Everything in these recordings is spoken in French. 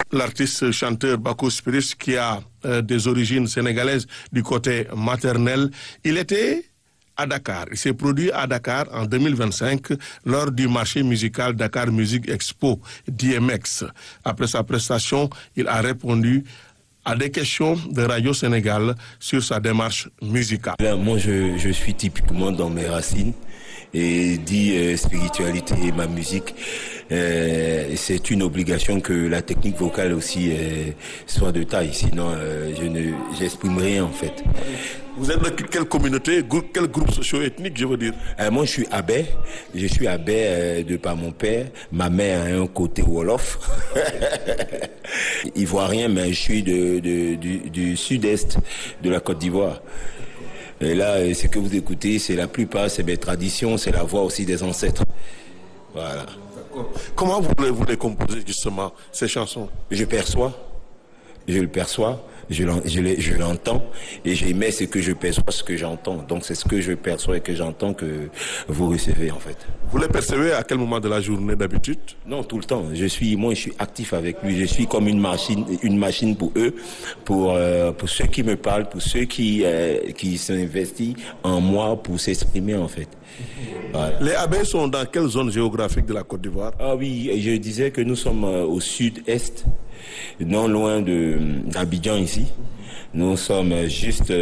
L'artiste chanteur Bako Spirit qui a des origines sénégalaises du côté maternel, il était à Dakar. Il s'est produit à Dakar en 2025 lors du marché musical Dakar Music Expo DMX. Après sa prestation, il a répondu à des questions de Radio Sénégal sur sa démarche musicale. Là, moi, je suis typiquement dans mes racines et dit spiritualité et ma musique. C'est une obligation que la technique vocale aussi soit de taille, sinon j'exprime rien en fait. Vous êtes de quelle communauté, quel groupe socio-ethnique, je veux dire? Moi, je suis abbé de par mon père. Ma mère a un côté Wolof. Ivoirien, mais je suis du sud-est de la Côte d'Ivoire. Et là, ce que vous écoutez, c'est la plupart, c'est mes traditions, c'est la voix aussi des ancêtres. Voilà. Comment vous les composez justement, ces chansons? Je le perçois, je l'entends et j'émets ce que je perçois, ce que j'entends. Donc c'est ce que je perçois et que j'entends que vous recevez en fait. Vous les percevez à quel moment de la journée d'habitude? Non, tout le temps. Je suis actif avec lui. Je suis comme une machine pour eux, pour ceux qui me parlent, pour ceux qui s'investissent en moi pour s'exprimer en fait. Voilà. Les abeilles sont dans quelle zone géographique de la Côte d'Ivoire? Ah oui, je disais que nous sommes au sud-est, non loin d'Abidjan ici. Nous sommes juste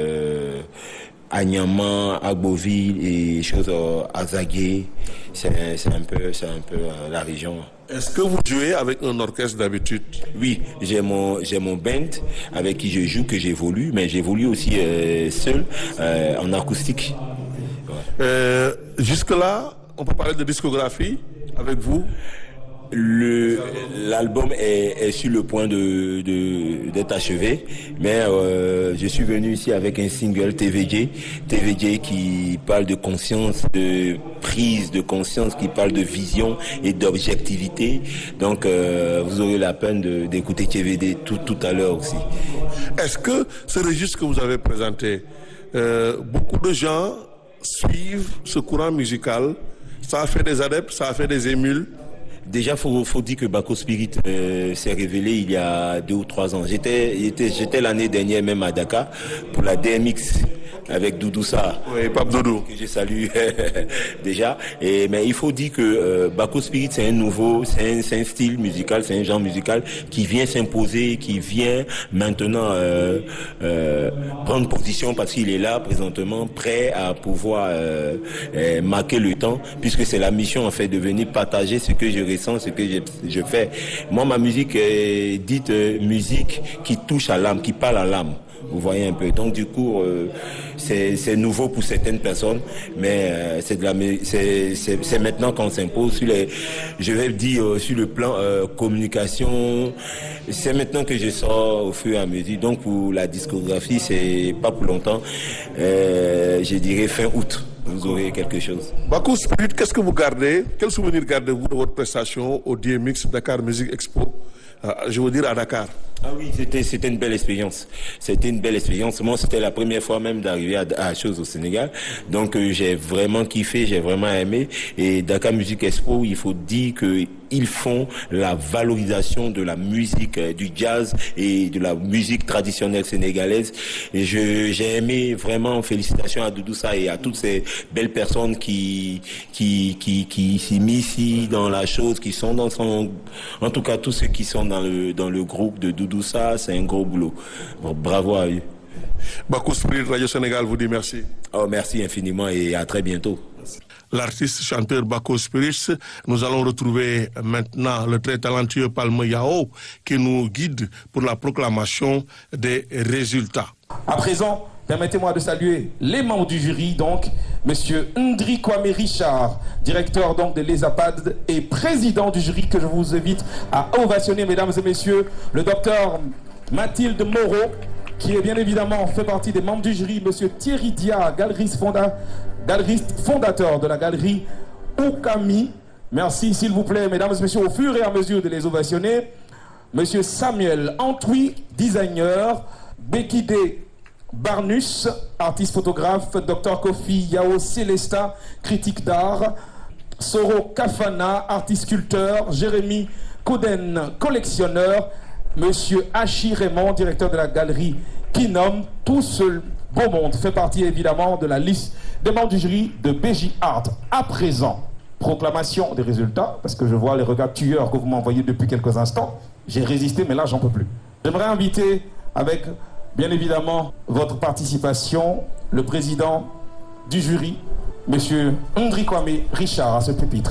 à Niamey, à Beauville et à Zagué. C'est un peu la région. Est-ce que vous jouez avec un orchestre d'habitude? Oui, j'ai mon band avec qui je joue, que j'évolue, mais j'évolue aussi seul en acoustique. Ouais. Jusque-là, on peut parler de discographie avec vous? L'album est sur le point d'être achevé, mais je suis venu ici avec un single TVJ qui parle de conscience, de prise de conscience, qui parle de vision et d'objectivité. Donc vous aurez la peine d'écouter TVD tout à l'heure aussi. Est-ce que ce registre que vous avez présenté, beaucoup de gens suivent ce courant musical? Ça a fait des adeptes, ça a fait des émules? Déjà, faut dire que Bako Spirit s'est révélé il y a 2 ou 3 ans. J'étais l'année dernière même à Dakar pour la DMX avec Doudou Sarr. Oui, Pape Doudou. Que je salue déjà. Mais il faut dire que Bako Spirit, c'est un style musical, c'est un genre musical qui vient s'imposer, qui vient maintenant prendre position parce qu'il est là présentement, prêt à pouvoir marquer le temps, puisque c'est la mission en fait de venir partager ce que je ressens, ce que je fais. Moi, ma musique est dite musique qui touche à l'âme, qui parle à l'âme. Vous voyez un peu. Donc du coup, c'est nouveau pour certaines personnes, mais c'est maintenant qu'on s'impose je vais dire sur le plan communication. C'est maintenant que je sors au fur et à mesure. Donc pour la discographie, c'est pas pour longtemps. Je dirais fin août. Vous aurez quelque chose. Bako Spirit, qu'est-ce que vous gardez? Quel souvenir gardez-vous de votre prestation au DMX Dakar Music Expo? Je veux dire à Dakar. Ah oui, c'était une belle expérience. C'était une belle expérience. Moi, c'était la première fois même d'arriver à la chose au Sénégal. Donc, j'ai vraiment kiffé, j'ai vraiment aimé. Et Dakar Music Expo, il faut dire que ils font la valorisation de la musique, du jazz et de la musique traditionnelle sénégalaise. Et j'ai aimé vraiment, félicitations à Doudou Sarr et à toutes ces belles personnes qui s'y mis ici dans la chose, qui sont en tout cas tous ceux qui sont dans le groupe de Doudou Sarr, c'est un gros boulot. Bon, bravo à eux. Bako Spirit, Radio Sénégal vous dit merci. Oh, merci infiniment et à très bientôt. Merci. L'artiste chanteur Bako Spirit. Nous allons retrouver maintenant le très talentueux Palme Yao qui nous guide pour la proclamation des résultats. À présent, permettez-moi de saluer les membres du jury, donc, Monsieur Ndri Kwame Richard, directeur donc de l'ESAPAD et président du jury que je vous invite à ovationner, mesdames et messieurs, le docteur Mathilde Moreau, qui est bien évidemment fait partie des membres du jury, Monsieur Thierry Dia, galeriste fondateur de la galerie Oukami. Merci, s'il vous plaît, mesdames et messieurs, au fur et à mesure de les ovationner. Monsieur Samuel Antoui, designer, Bekide Barnus, artiste photographe, Dr Kofi Yao Célesta, critique d'art, Soro Kafana, artiste sculpteur, Jérémy Coden, collectionneur, Monsieur Hachi Raymond, directeur de la galerie Kinom. Tout ce beau monde fait partie évidemment de la liste des membres du jury de BJ Art. À présent, proclamation des résultats, parce que je vois les regards tueurs que vous m'envoyez depuis quelques instants. J'ai résisté, mais là, j'en peux plus. J'aimerais inviter, avec bien évidemment votre participation, le président du jury, Monsieur Ndri Kwame Richard, à ce pupitre.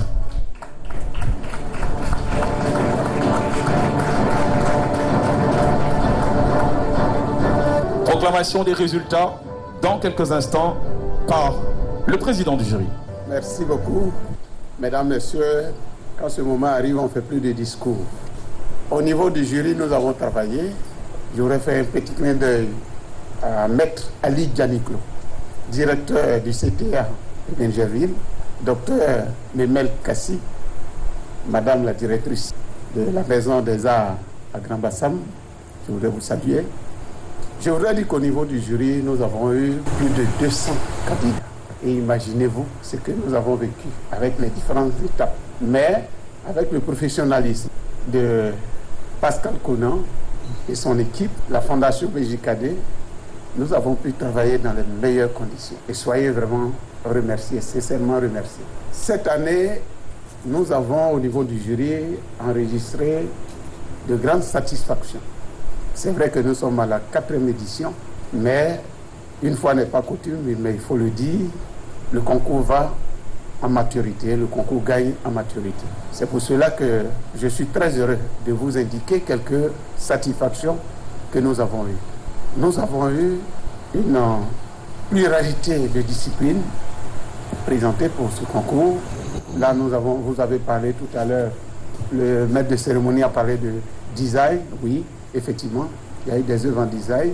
Proclamation des résultats dans quelques instants par le président du jury. Merci beaucoup. Mesdames, Messieurs, quand ce moment arrive, on ne fait plus de discours. Au niveau du jury, nous avons travaillé. J'aurais fait un petit clin d'œil à Maître Ali Djaniklo, directeur du CTA de Benjerville, Docteur Memel Kassi, Madame la directrice de la Maison des Arts à Grand Bassam, je voudrais vous saluer. Je voudrais dire qu'au niveau du jury, nous avons eu plus de 200 candidats. Et imaginez-vous ce que nous avons vécu avec les différentes étapes. Mais avec le professionnalisme de Pascal Conan et son équipe, la Fondation BJKD, nous avons pu travailler dans les meilleures conditions. Et soyez vraiment remerciés, sincèrement remerciés. Cette année, nous avons au niveau du jury enregistré de grandes satisfactions. C'est vrai que nous sommes à la 4e édition, mais une fois n'est pas coutume, mais il faut le dire, le concours va en maturité, le concours gagne en maturité. C'est pour cela que je suis très heureux de vous indiquer quelques satisfactions que nous avons eues. Nous avons eu une pluralité de disciplines présentées pour ce concours. Là, vous avez parlé tout à l'heure, le maître de cérémonie a parlé de design, oui. Effectivement, il y a eu des œuvres en design,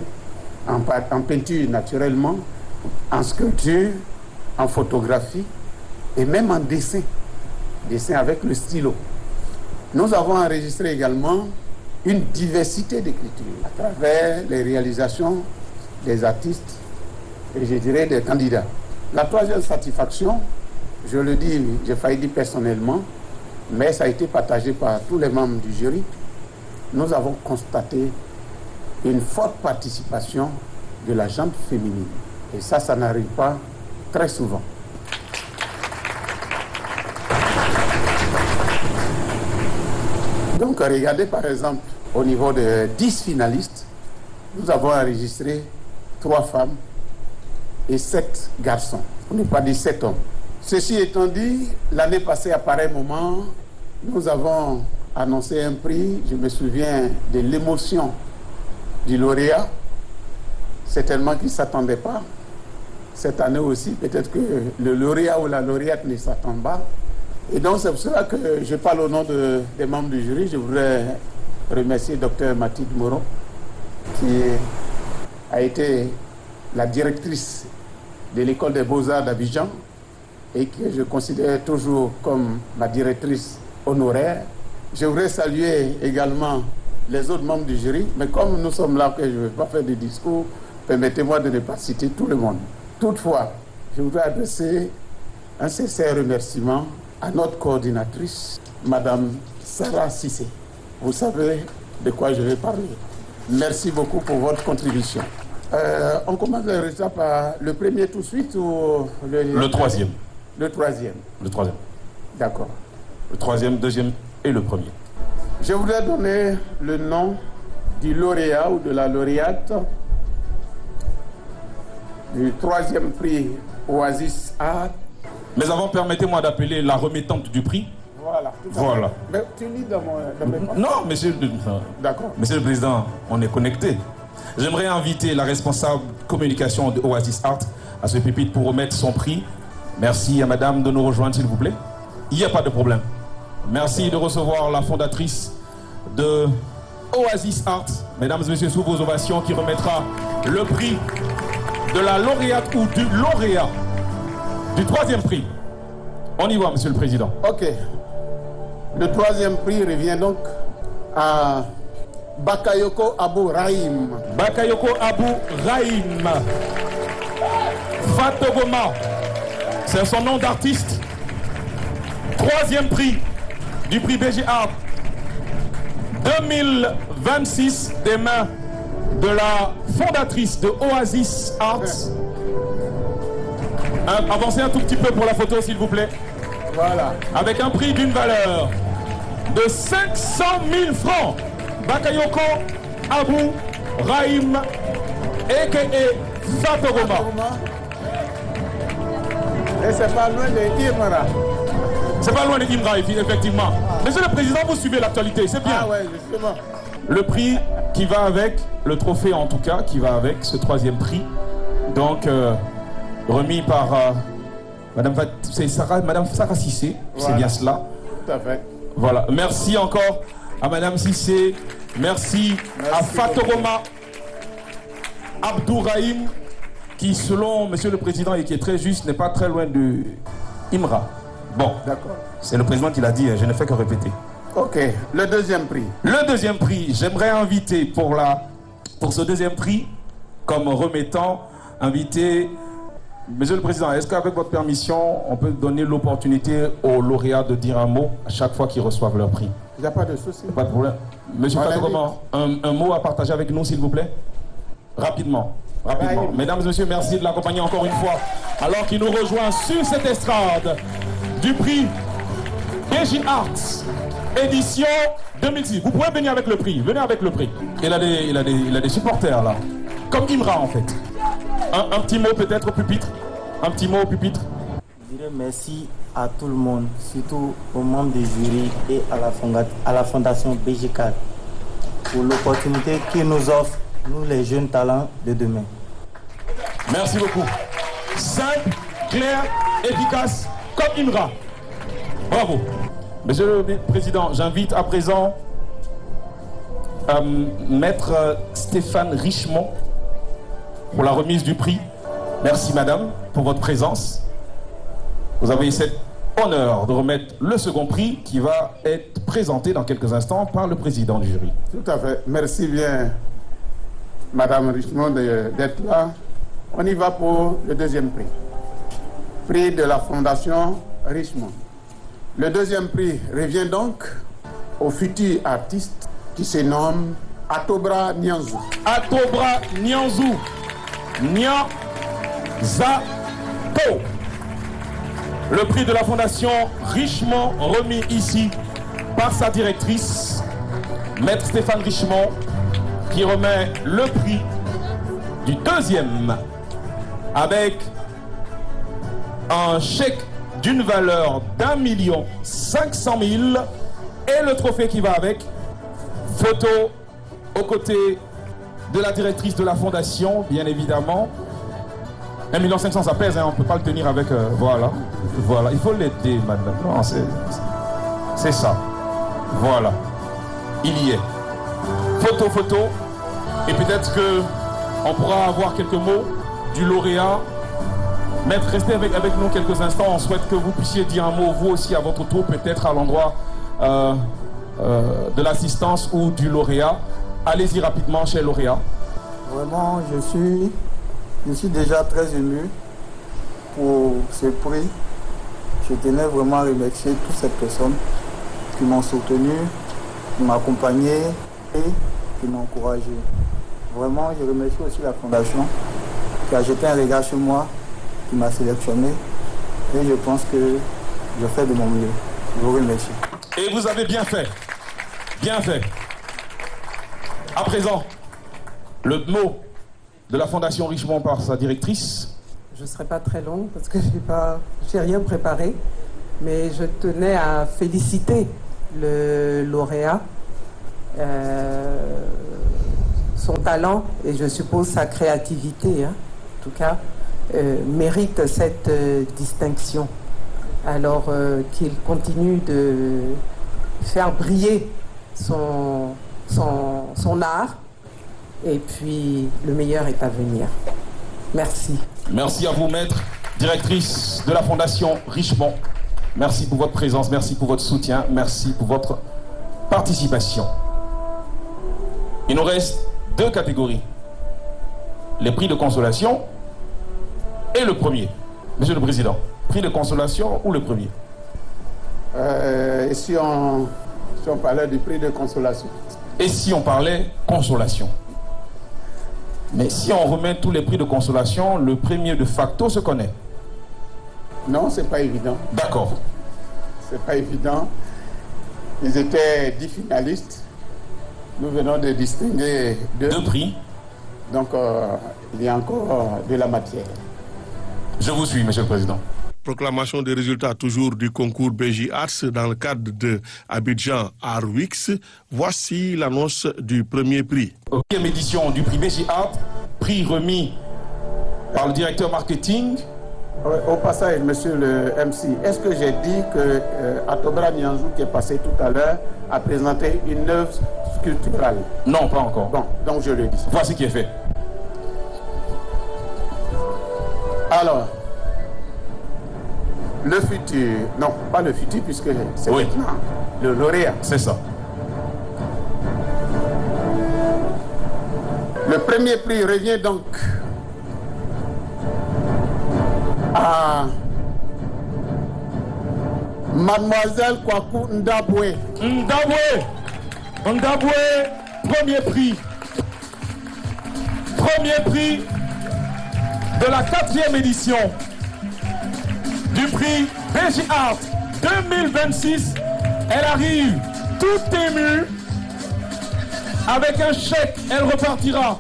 en peinture naturellement, en sculpture, en photographie et même en dessin avec le stylo. Nous avons enregistré également une diversité d'écriture à travers les réalisations des artistes et je dirais des candidats. La troisième satisfaction, je le dis, j'ai failli dire personnellement, mais ça a été partagé par tous les membres du jury. Nous avons constaté une forte participation de la gente féminine. Et ça n'arrive pas très souvent. Donc, regardez par exemple, au niveau de 10 finalistes, nous avons enregistré 3 femmes et 7 garçons. On n'est pas dit 7 hommes. Ceci étant dit, l'année passée, à pareil moment, nous avons annoncé un prix. Je me souviens de l'émotion du lauréat. Certainement qu'il ne s'attendait pas. Cette année aussi, peut-être que le lauréat ou la lauréate ne s'attend pas. Et donc c'est pour cela que je parle au nom des membres du jury. Je voudrais remercier Dr Mathilde Moron, qui a été la directrice de l'école des beaux-arts d'Abidjan et que je considère toujours comme ma directrice honoraire. Je voudrais saluer également les autres membres du jury, mais comme nous sommes là, que je ne vais pas faire de discours, permettez-moi de ne pas citer tout le monde. Toutefois, je voudrais adresser un sincère remerciement à notre coordinatrice, Madame Sarah Sissé. Vous savez de quoi je vais parler. Merci beaucoup pour votre contribution. On commence le résultat par le premier tout de suite ou le troisième? Le troisième. Le troisième. D'accord. Le troisième, deuxième et le premier. Je voudrais donner le nom du lauréat ou de la lauréate du troisième prix Oasis Art. Mais avant, permettez-moi d'appeler la remettante du prix. Voilà. Voilà. Mais tu lis dans mes papiers. Non, monsieur, D'accord. Monsieur le Président, on est connecté. J'aimerais inviter la responsable communication de Oasis Art à ce pupitre pour remettre son prix. Merci à madame de nous rejoindre, s'il vous plaît. Il n'y a pas de problème. Merci de recevoir la fondatrice de Oasis Art, mesdames et messieurs, sous vos ovations, qui remettra le prix de la lauréate ou du lauréat du troisième prix. On y va, monsieur le Président. Ok. Le troisième prix revient donc à Bakayoko Abou Rahim. Bakayoko Abou Rahim. Fatogoma, c'est son nom d'artiste. Troisième prix du prix BJ Art 2026 des mains de la fondatrice de Oasis Arts. Avancez un tout petit peu pour la photo, s'il vous plaît. Voilà. Avec un prix d'une valeur de 500 000 francs. Bakayoko Abou Rahim, a.k.a. Fatoroma. Et c'est pas loin de Imra. C'est pas loin de Imra, effectivement. Monsieur le Président, vous suivez l'actualité, c'est bien. Ah ouais, justement. Le prix qui va avec, le trophée en tout cas, qui va avec ce troisième prix, donc remis par Madame Sarah Cissé, voilà. C'est bien cela. Tout à fait. Voilà, merci encore à Madame Cissé, merci à Fatoroma Abdourahim, qui selon Monsieur le Président et qui est très juste, n'est pas très loin de Imra. Bon, d'accord. C'est le président qui l'a dit, je ne fais que répéter. Ok, le deuxième prix. Le deuxième prix, j'aimerais inviter pour ce deuxième prix, comme remettant, inviter Monsieur le Président, est-ce qu'avec votre permission, on peut donner l'opportunité aux lauréats de dire un mot à chaque fois qu'ils reçoivent leur prix? Il n'y a pas de souci. Pas de problème. Monsieur Fatoroma, un mot à partager avec nous, s'il vous plaît? Rapidement. Rapidement. Mesdames et messieurs, merci de l'accompagner encore une fois. Alors qu'il nous rejoint sur cette estrade du prix BJ Arts, édition 2006. Vous pouvez venir avec le prix. Venez avec le prix. Il a des supporters là. Comme Imra en fait. Un petit mot peut-être au pupitre. Un petit mot au pupitre. Je dirais merci à tout le monde, surtout aux membres du jury et à la fondation BG4 pour l'opportunité qu'ils nous offrent, nous les jeunes talents de demain. Merci beaucoup. Simple, clair, efficace, comme Imra. Bravo. Monsieur le Président, j'invite à présent Maître Stéphane Richemont pour la remise du prix. Merci Madame pour votre présence. Vous avez cet honneur de remettre le second prix qui va être présenté dans quelques instants par le président du jury. Tout à fait. Merci bien Madame Richemont d'être là. On y va pour le deuxième prix. Prix de la Fondation Richemont. Le deuxième prix revient donc au futur artiste qui se nomme Atobra Nyanzou. Atobra Nyanzou. Nyanzato. Le prix de la Fondation Richemont remis ici par sa directrice, Maître Stéphane Richemont, qui remet le prix du deuxième avec un chèque d'une valeur d'1 500 000 et le trophée qui va avec. Photo aux côtés de la directrice de la fondation, bien évidemment. 1 500 000, ça pèse, hein, on ne peut pas le tenir avec... voilà, il faut l'aider, madame. Non, c'est ça. Voilà, il y est. Photo. Et peut-être qu'on pourra avoir quelques mots du lauréat. Maître, restez avec nous quelques instants. On souhaite que vous puissiez dire un mot, vous aussi, à votre tour, peut-être à l'endroit de l'assistance ou du lauréat. Allez-y rapidement, cher lauréat. Vraiment, je suis déjà très ému pour ce prix. Je tenais vraiment à remercier toutes ces personnes qui m'ont soutenu, qui m'ont accompagné et qui m'ont encouragé. Vraiment, je remercie aussi la fondation qui a jeté un regard sur moi, qui m'a sélectionné et je pense que je fais de mon mieux. Je vous remercie. Et vous avez bien fait. Bien fait. À présent, le mot de la Fondation Richemont par sa directrice. Je ne serai pas très longue parce que j'ai rien préparé, mais je tenais à féliciter le lauréat. Son talent et je suppose sa créativité, hein, en tout cas, mérite cette distinction. Alors qu'il continue de faire briller son art et puis le meilleur est à venir. Merci. Merci à vous, maître, directrice de la Fondation Richemont. Merci pour votre présence, merci pour votre soutien, merci pour votre participation. Il nous reste 2 catégories. Les prix de consolation et le premier. Monsieur le Président, prix de consolation ou le premier? Si on Si on parlait du prix de consolation. Et si on parlait consolation? Mais si on remet tous les prix de consolation, le premier de facto se connaît. Non, c'est pas évident. D'accord. C'est pas évident. Ils étaient 10 finalistes. Nous venons de distinguer 2 prix. Donc, il y a encore de la matière. Je vous suis, Monsieur le Président. Proclamation des résultats toujours du concours BJ Arts dans le cadre de Abidjan Art Weeks. Voici l'annonce du premier prix. 8e édition du prix BJ Art, prix remis par le directeur marketing. Au passage, monsieur le MC, est-ce que j'ai dit que Atobra Nianzou, qui est passé tout à l'heure, a présenté une œuvre sculpturale? Non, pas encore. Bon, donc je le dis. Voici qui est fait. Alors, le futur, non, pas le futur, puisque c'est maintenant le lauréat. C'est ça. Le premier prix revient donc à Mademoiselle Kwaku Ndabwe. Ndabwe, premier prix. Premier prix de la 4e édition du prix BJ Art 2026. Elle arrive toute émue avec un chèque. Elle repartira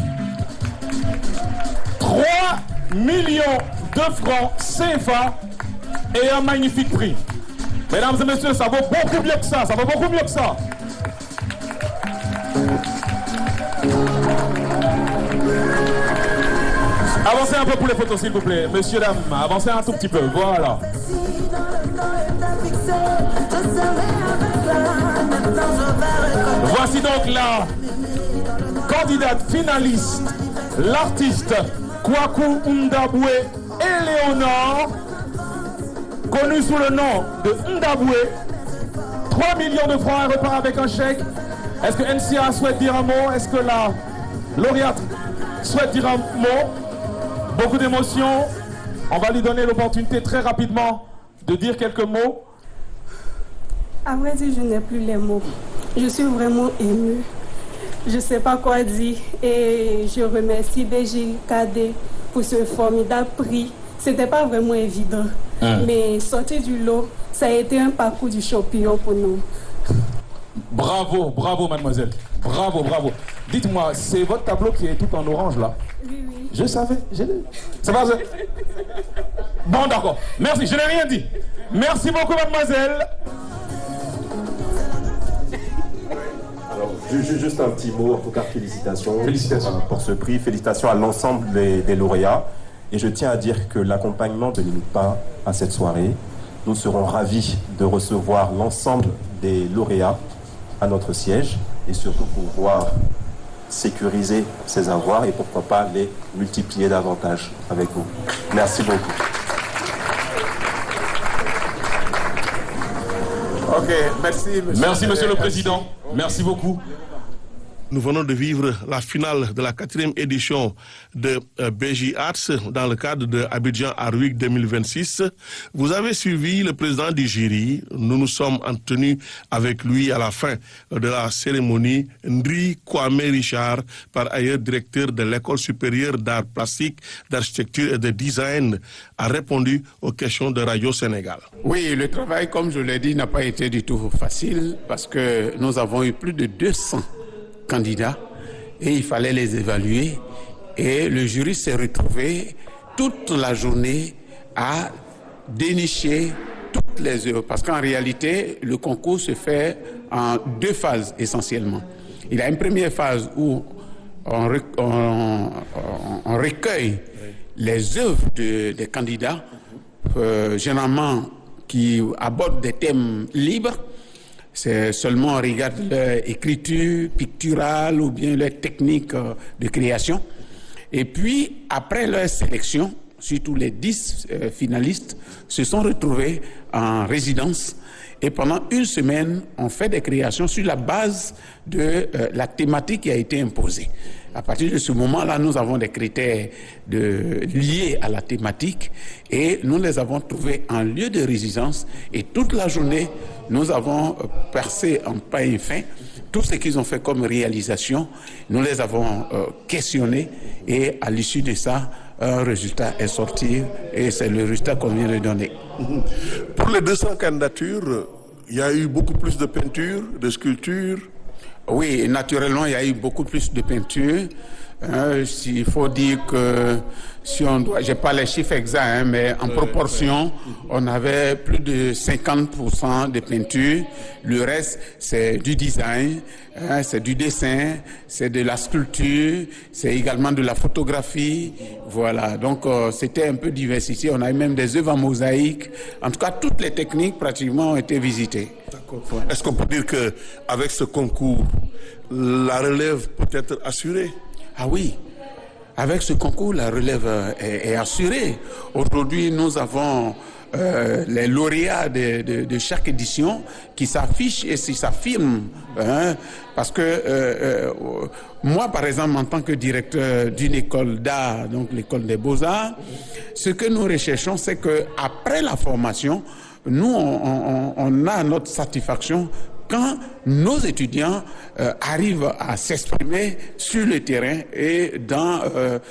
3 millions de francs CFA et un magnifique prix. Mesdames et messieurs, ça vaut beaucoup mieux que ça. Ça vaut beaucoup mieux que ça. Avancez un peu pour les photos, s'il vous plaît. Messieurs, dames, avancez un tout petit peu. Voilà. Voici donc la candidate finaliste, l'artiste Kwaku Ndabwe Éléonore, connue sous le nom de Ndabwe. 3 millions de francs, elle repart avec un chèque. Est-ce que NCA souhaite dire un mot? Est-ce que la lauréate souhaite dire un mot? Beaucoup d'émotions. On va lui donner l'opportunité très rapidement de dire quelques mots. À vrai dire, je n'ai plus les mots. Je suis vraiment émue. Je ne sais pas quoi dire. Et je remercie BJKD pour ce formidable prix. Ce n'était pas vraiment évident. Mais sortir du lot, ça a été un parcours du champion pour nous. Bravo, bravo mademoiselle. Bravo, bravo. Dites-moi, c'est votre tableau qui est tout en orange là? Oui, oui. Je savais. Ça va? Bon, d'accord. Merci, je n'ai rien dit. Merci beaucoup mademoiselle. Alors, juste un petit mot, en tout cas, félicitations. Félicitations. Pour ce prix. Félicitations à l'ensemble des lauréats. Et je tiens à dire que l'accompagnement ne limite pas à cette soirée. Nous serons ravis de recevoir l'ensemble des lauréats à notre siège et surtout pouvoir sécuriser ces avoirs et pourquoi pas les multiplier davantage avec vous. Merci beaucoup. Ok, merci monsieur. Merci monsieur le Président. Merci beaucoup. Nous venons de vivre la finale de la 4e édition de BJ Arts dans le cadre de Abidjan Art Week 2026. Vous avez suivi le président du jury. Nous nous sommes entretenus avec lui à la fin de la cérémonie. Ndri Kwame Richard, par ailleurs directeur de l'École supérieure d'art plastique, d'architecture et de design, a répondu aux questions de Radio Sénégal. Oui, le travail, comme je l'ai dit, n'a pas été du tout facile parce que nous avons eu plus de 200 candidats et il fallait les évaluer et le jury s'est retrouvé toute la journée à dénicher toutes les œuvres parce qu'en réalité le concours se fait en 2 phases essentiellement. Il y a une première phase où on recueille les œuvres des candidats généralement qui abordent des thèmes libres. C'est seulement on regarde leur écriture picturale ou bien leur technique de création. Et puis, après leur sélection, surtout les 10 finalistes se sont retrouvés en résidence Et pendant une semaine, on fait des créations sur la base de la thématique qui a été imposée. À partir de ce moment-là, nous avons des critères liés à la thématique et nous les avons trouvés en lieu de résidence. Et toute la journée, nous avons percé en pain fin tout ce qu'ils ont fait comme réalisation. Nous les avons questionnés et à l'issue de ça, un résultat est sorti et c'est le résultat qu'on vient de donner. Pour les 200 candidatures, il y a eu beaucoup plus de peintures, de sculptures. Oui, naturellement, il y a eu beaucoup plus de peintures. Il faut dire que si on doit, j'ai pas les chiffres exacts, mais en proportion, on avait plus de 50% de peinture. Le reste, c'est du design, c'est du dessin, c'est de la sculpture, c'est également de la photographie. Voilà, donc c'était un peu diversifié. On a eu même des œuvres en mosaïque. En tout cas, toutes les techniques pratiquement ont été visitées. D'accord. Est-ce qu'on peut dire qu'avec ce concours, la relève peut être assurée? Ah oui, avec ce concours, la relève est assurée. Aujourd'hui, nous avons les lauréats de chaque édition qui s'affichent et qui s'affirment. Parce que moi, par exemple, en tant que directeur d'une école d'art, donc l'école des Beaux-Arts, ce que nous recherchons, c'est qu'après la formation, nous, on a notre satisfaction quand nos étudiants arrivent à s'exprimer sur le terrain et dans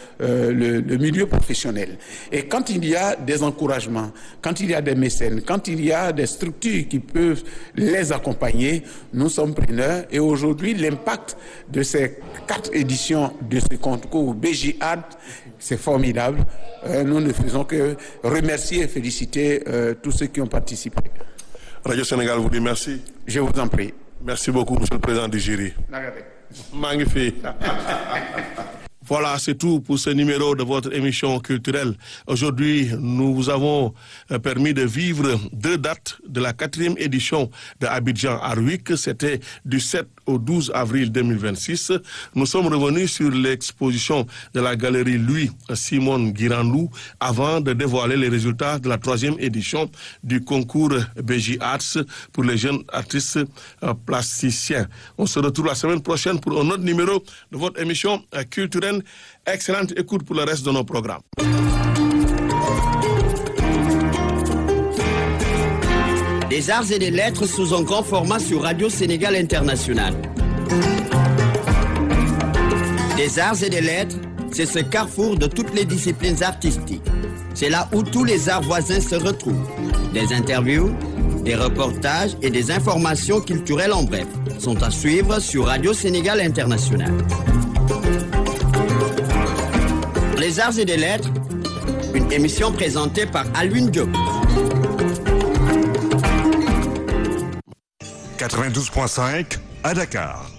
le milieu professionnel. Et quand il y a des encouragements, quand il y a des mécènes, quand il y a des structures qui peuvent les accompagner, nous sommes preneurs. Et aujourd'hui, l'impact de ces 4 éditions de ce concours BJ Art, c'est formidable. Nous ne faisons que remercier et féliciter tous ceux qui ont participé. Radio Sénégal vous dit merci. Je vous en prie. Merci beaucoup, monsieur le président du jury. Magnifique. Voilà, c'est tout pour ce numéro de votre émission culturelle. Aujourd'hui, nous vous avons permis de vivre 2 dates de la 4e édition de Abidjan Art Week. C'était du 7 au 12 avril 2026. Nous sommes revenus sur l'exposition de la galerie Louis-Simon Guirandou avant de dévoiler les résultats de la 3e édition du concours BJ Arts pour les jeunes artistes plasticiens. On se retrouve la semaine prochaine pour un autre numéro de votre émission culturelle. Excellente écoute pour le reste de nos programmes. Des arts et des lettres sous un grand format sur Radio Sénégal International. Des arts et des lettres, c'est ce carrefour de toutes les disciplines artistiques. C'est là où tous les arts voisins se retrouvent. Des interviews, des reportages et des informations culturelles en bref sont à suivre sur Radio Sénégal International. Les arts et des lettres, une émission présentée par Alwin Diop. 92.5 à Dakar.